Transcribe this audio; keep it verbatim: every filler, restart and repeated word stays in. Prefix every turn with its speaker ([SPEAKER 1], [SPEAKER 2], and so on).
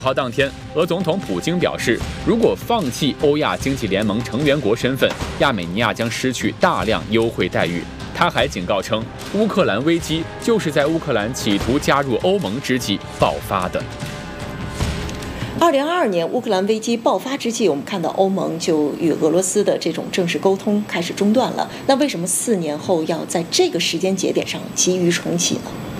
[SPEAKER 1] 号当天，俄总统普京表示，如果放弃欧亚经济联盟成员国身份，亚美尼亚将失去大量优惠待遇。他还警告称，乌克兰危机就是在乌克兰企图加入欧盟之际爆发的。
[SPEAKER 2] 二零二二年乌克兰危机爆发之际，我们看到欧盟就与俄罗斯的这种正式沟通开始中断了。那为什么四年后要在这个时间节点上急于重启呢？